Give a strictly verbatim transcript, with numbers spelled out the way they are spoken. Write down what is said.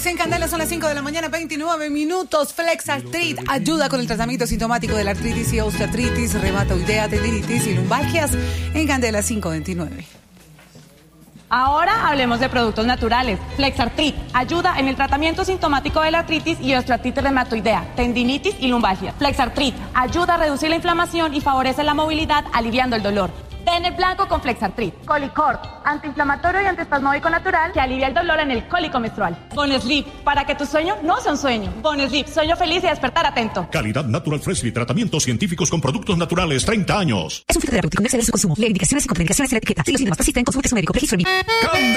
Estás en Candela, son las cinco de la mañana, veintinueve minutos. Flexartrit ayuda con el tratamiento sintomático de la artritis y osteoartritis, reumatoidea, tendinitis y lumbalgias. En Candela cinco veintinueve. Ahora hablemos de productos naturales. Flexartrit ayuda en el tratamiento sintomático de la artritis y osteoartritis reumatoidea, tendinitis y lumbalgia. Flexartrit ayuda a reducir la inflamación y favorece la movilidad, aliviando el dolor. Ten el blanco con Flexartrit. Colicort, antiinflamatorio y antiespasmódico natural que alivia el dolor en el cólico menstrual. Bonesleep, para que tu sueño no sea un sueño. Bonesleep, sueño feliz y despertar atento. Calidad Natural Freshly, tratamientos científicos con productos naturales, treinta años. Es un fitoterapéutico, no exceder su consumo. Lee indicaciones y contraindicaciones en la etiqueta. Si los síntomas persisten, consulte a su médico. Registro en